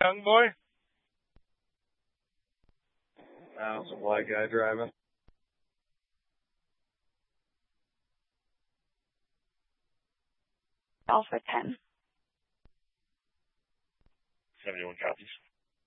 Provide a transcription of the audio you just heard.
young boy? No, it's a black guy driving. Alpha 10. 71 copies.